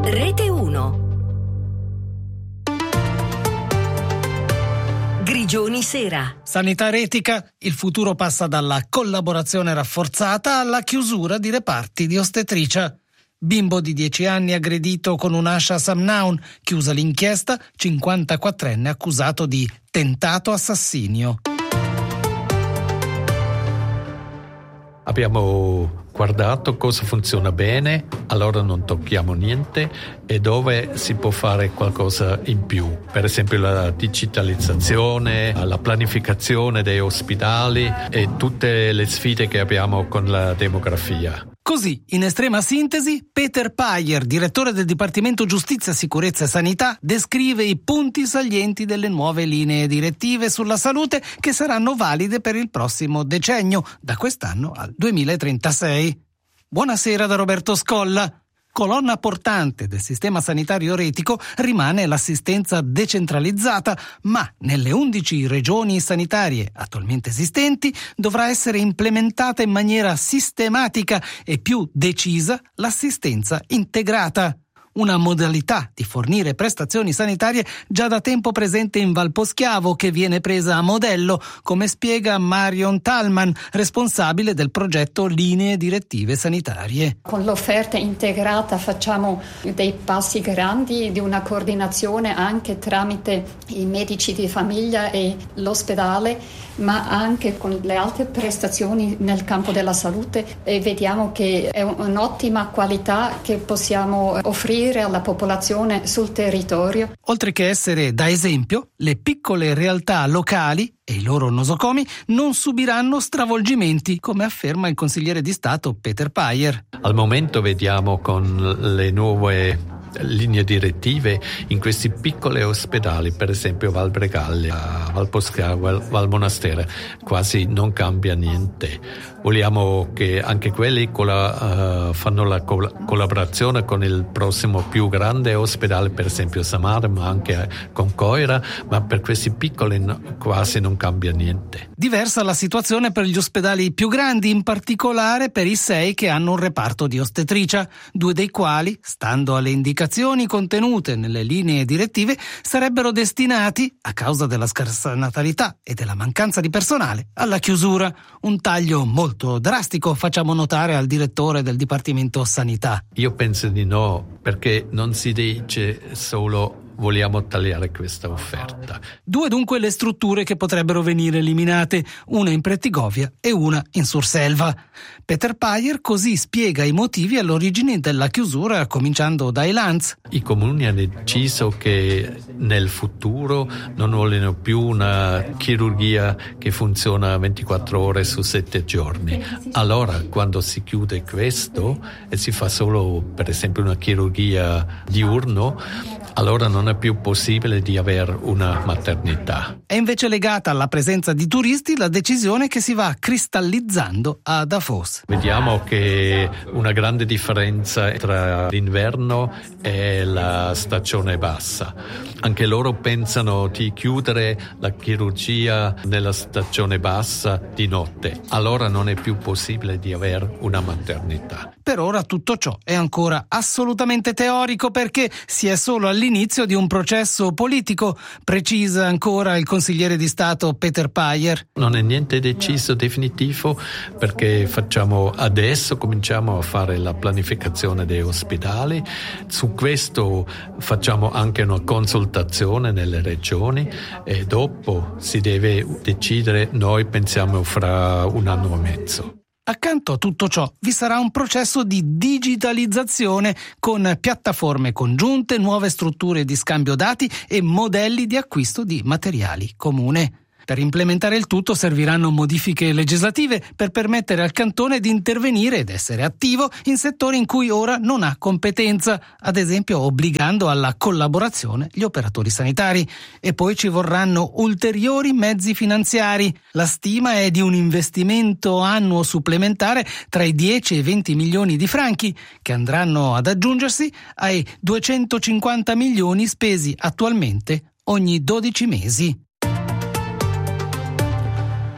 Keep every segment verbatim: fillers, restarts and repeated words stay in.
Rete uno. Grigioni Sera. Sanità retica, il futuro passa dalla collaborazione rafforzata alla chiusura di reparti di ostetricia. Bimbo di dieci anni aggredito con un'ascia a Samnaun, chiusa l'inchiesta, cinquantaquattrenne accusato di tentato assassinio. Abbiamo guardato cosa funziona bene, allora non tocchiamo niente, e dove si può fare qualcosa in più. Per esempio la digitalizzazione, la pianificazione dei ospedali e tutte le sfide che abbiamo con la demografia. Così, in estrema sintesi, Peter Payer, direttore del Dipartimento Giustizia, Sicurezza e Sanità, descrive i punti salienti delle nuove linee direttive sulla salute che saranno valide per il prossimo decennio, da quest'anno al duemilatrentasei. Buonasera da Roberto Scolla. Colonna portante del sistema sanitario retico rimane l'assistenza decentralizzata, ma nelle undici regioni sanitarie attualmente esistenti dovrà essere implementata in maniera sistematica e più decisa l'assistenza integrata. Una modalità di fornire prestazioni sanitarie già da tempo presente in Valposchiavo, che viene presa a modello, come spiega Marion Thalmann, responsabile del progetto Linee Direttive Sanitarie. Con l'offerta integrata facciamo dei passi grandi di una coordinazione anche tramite i medici di famiglia e l'ospedale, ma anche con le altre prestazioni nel campo della salute, e vediamo che è un'ottima qualità che possiamo offrire alla popolazione sul territorio. Oltre che essere da esempio, le piccole realtà locali e i loro nosocomi non subiranno stravolgimenti, come afferma il consigliere di Stato Peter Payer. Al momento vediamo con le nuove linee direttive in questi piccoli ospedali, per esempio Val Bregalle, Valposchiavo, Val Monastera, quasi non cambia niente. Vogliamo che anche quelli colla, uh, fanno la col- collaborazione con il prossimo più grande ospedale, per esempio Samara, ma anche con Coira, ma per questi piccoli no, quasi non cambia niente. Diversa la situazione per gli ospedali più grandi, in particolare per i sei che hanno un reparto di ostetricia, due dei quali, stando alle indicazioni contenute nelle linee direttive, sarebbero destinati, a causa della scarsa natalità e della mancanza di personale, alla chiusura. Un taglio molto drastico, facciamo notare al direttore del Dipartimento Sanità. Io penso di no, perché non si dice solo vogliamo tagliare questa offerta. Due dunque le strutture che potrebbero venire eliminate, una in Prettigovia e una in Surselva. Peter Payer così spiega i motivi all'origine della chiusura, cominciando dai Lanz. I comuni hanno deciso che nel futuro non vogliono più una chirurgia che funziona ventiquattro ore su sette giorni. Allora, quando si chiude questo e si fa solo, per esempio, una chirurgia diurno, allora non è più possibile di avere una maternità. È invece legata alla presenza di turisti la decisione che si va cristallizzando a Davos. Vediamo che una grande differenza tra l'inverno e la stagione bassa. Anche loro pensano di chiudere la chirurgia nella stagione bassa di notte. Allora non è più possibile di avere una maternità. Per ora tutto ciò è ancora assolutamente teorico, perché si è solo all'inizio di un processo politico, precisa ancora il consigliere di Stato Peter Payer. Non è niente deciso definitivo, perché facciamo adesso, cominciamo a fare la pianificazione dei ospedali. Su questo facciamo anche una consultazione nelle regioni e dopo si deve decidere, noi pensiamo fra un anno e mezzo. Accanto a tutto ciò vi sarà un processo di digitalizzazione con piattaforme congiunte, nuove strutture di scambio dati e modelli di acquisto di materiali comune. Per implementare il tutto serviranno modifiche legislative per permettere al cantone di intervenire ed essere attivo in settori in cui ora non ha competenza, ad esempio obbligando alla collaborazione gli operatori sanitari. E poi ci vorranno ulteriori mezzi finanziari. La stima è di un investimento annuo supplementare tra i dieci e i venti milioni di franchi, che andranno ad aggiungersi ai duecentocinquanta milioni spesi attualmente ogni dodici mesi.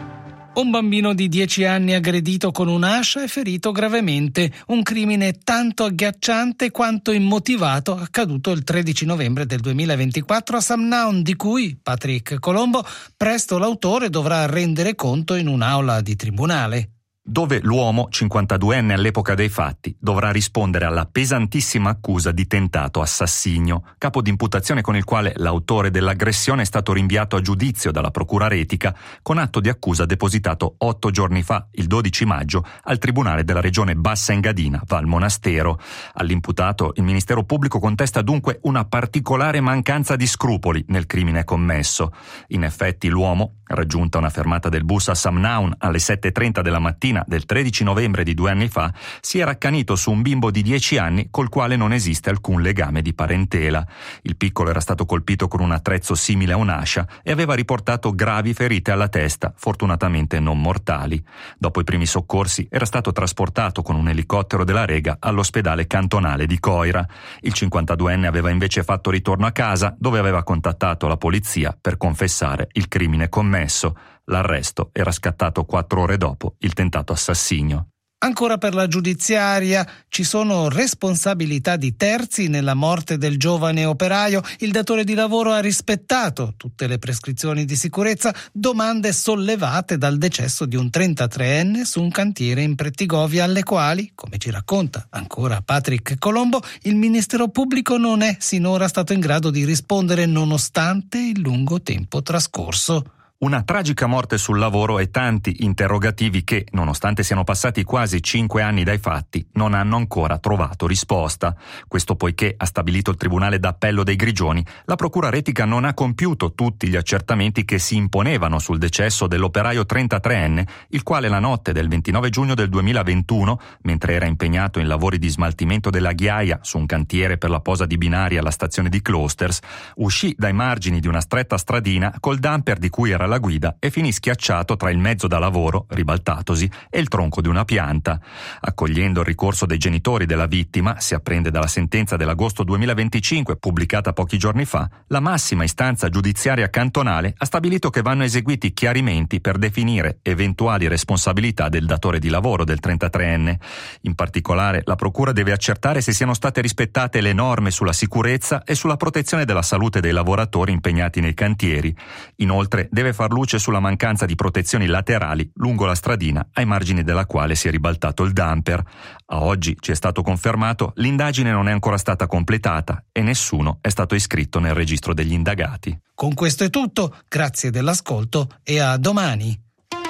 Un bambino di dieci anni aggredito con un'ascia e ferito gravemente. Un crimine tanto agghiacciante quanto immotivato accaduto il tredici novembre del duemilaventiquattro a Samnaun, di cui Patrick Colombo, presto l'autore, dovrà rendere conto in un'aula di tribunale. Dove l'uomo, cinquantaduenne all'epoca dei fatti, dovrà rispondere alla pesantissima accusa di tentato assassinio, capo d'imputazione con il quale l'autore dell'aggressione è stato rinviato a giudizio dalla Procura Retica con atto di accusa depositato otto giorni fa, il dodici maggio, al Tribunale della Regione Bassa Engadina, Val Monastero. All'imputato il Ministero Pubblico contesta dunque una particolare mancanza di scrupoli nel crimine commesso. In effetti l'uomo, raggiunta una fermata del bus a Samnaun alle sette e trenta della mattina del tredici novembre di due anni fa, si era accanito su un bimbo di dieci anni col quale non esiste alcun legame di parentela. Il piccolo era stato colpito con un attrezzo simile a un'ascia e aveva riportato gravi ferite alla testa, fortunatamente non mortali. Dopo i primi soccorsi era stato trasportato con un elicottero della Rega all'ospedale cantonale di Coira. Il cinquantaduenne aveva invece fatto ritorno a casa, dove aveva contattato la polizia per confessare il crimine commesso. L'arresto era scattato quattro ore dopo il tentato assassinio. Ancora per la giudiziaria, ci sono responsabilità di terzi nella morte del giovane operaio. Il datore di lavoro ha rispettato tutte le prescrizioni di sicurezza, domande sollevate dal decesso di un trentatreenne su un cantiere in Prettigovia, alle quali, come ci racconta ancora Patrick Colombo, il Ministero Pubblico non è sinora stato in grado di rispondere nonostante il lungo tempo trascorso. Una tragica morte sul lavoro e tanti interrogativi che, nonostante siano passati quasi cinque anni dai fatti, non hanno ancora trovato risposta. Questo poiché, ha stabilito il Tribunale d'Appello dei Grigioni, la Procura Retica non ha compiuto tutti gli accertamenti che si imponevano sul decesso dell'operaio trentatreenne, il quale la notte del ventinove giugno del duemilaventuno, mentre era impegnato in lavori di smaltimento della ghiaia su un cantiere per la posa di binari alla stazione di Closters, uscì dai margini di una stretta stradina col damper di cui era la guida e finì schiacciato tra il mezzo da lavoro, ribaltatosi, e il tronco di una pianta. Accogliendo il ricorso dei genitori della vittima, si apprende dalla sentenza dell'agosto duemilaventicinque, pubblicata pochi giorni fa, la massima istanza giudiziaria cantonale ha stabilito che vanno eseguiti chiarimenti per definire eventuali responsabilità del datore di lavoro del trentatreenne. In particolare, la procura deve accertare se siano state rispettate le norme sulla sicurezza e sulla protezione della salute dei lavoratori impegnati nei cantieri. Inoltre, deve far luce sulla mancanza di protezioni laterali lungo la stradina ai margini della quale si è ribaltato il damper. A oggi ci è stato confermato l'indagine non è ancora stata completata e nessuno è stato iscritto nel registro degli indagati. Con questo è tutto, grazie dell'ascolto e a domani.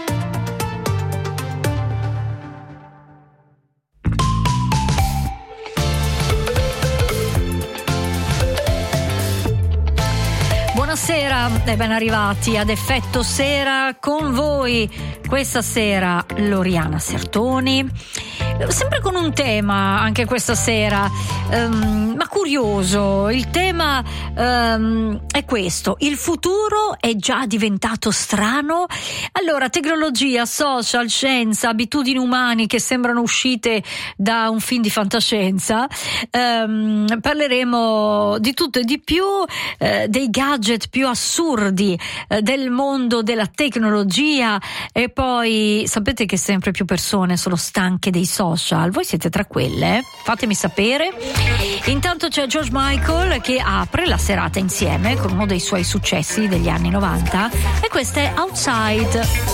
Buonasera e ben arrivati ad Effetto Sera, con voi questa sera Loriana Sertoni, sempre con un tema anche questa sera, um, ma curioso. Il tema um, è questo: il futuro è già diventato strano? Allora, tecnologia, social, scienza, abitudini umane che sembrano uscite da un film di fantascienza. Um, parleremo di tutto e di più, uh, dei gadget più assurdi uh, del mondo della tecnologia, e poi sapete che sempre più persone sono stanche dei social. Voi siete tra quelle? Fatemi sapere. Intanto c'è George Michael che apre la serata insieme con uno dei suoi successi degli anni novanta, e questa è Outside.